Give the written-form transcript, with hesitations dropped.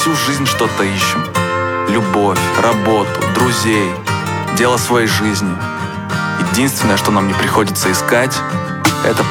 всю жизнь что-то ищем. Любовь, работу, друзей, дело своей жизни. Единственное, что нам не приходится искать, это